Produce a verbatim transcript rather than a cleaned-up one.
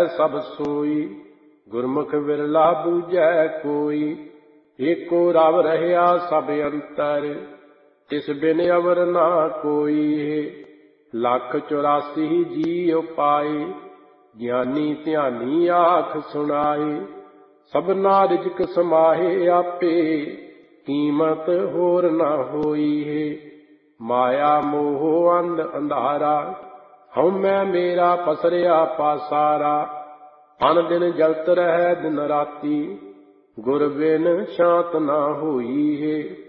सब सोई, गुरमुख विरला बूझै कोई। एको रब रहया सब अंतर, तिस बिन अवर ना कोई है। लख चौरासी जी उपाए, ज्ञानी ध्यानी आख सुनाए। सबना रिजक समाहे आपे, कीमत होर ना होई है। माया मोह अंध अंधारा, हउमੈ मेरा पसरिया पासारा। अन दिन जलत रहै दिन राती, गुर बिन शांत ना होई है।